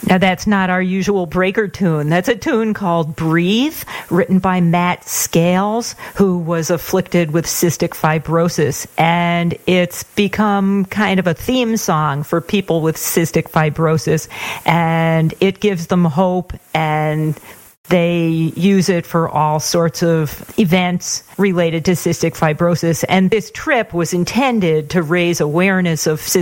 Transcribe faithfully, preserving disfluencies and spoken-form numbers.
Now, that's not our usual breaker tune. That's a tune called Breathe, written by Matt Scales, who was afflicted with cystic fibrosis. And it's become kind of a theme song for people with cystic fibrosis. And it gives them hope, and they use it for all sorts of events related to cystic fibrosis. And this trip was intended to raise awareness of cystic